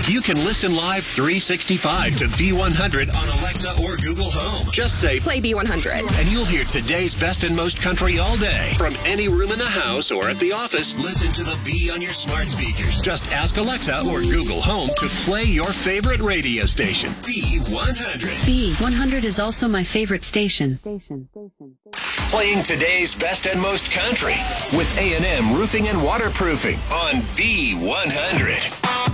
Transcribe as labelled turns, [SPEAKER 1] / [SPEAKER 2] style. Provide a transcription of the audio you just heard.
[SPEAKER 1] You can listen live 365 to B100 on Alexa or Google Home. Just say,
[SPEAKER 2] play B100.
[SPEAKER 1] And you'll hear today's best and most country all day. From any room in the house or at the office, listen to the B on your smart speakers. Just ask Alexa or Google Home to play your favorite radio station. B100.
[SPEAKER 3] B100 is also my favorite station.
[SPEAKER 1] Playing today's best and most country with A&M Roofing and Waterproofing on B100.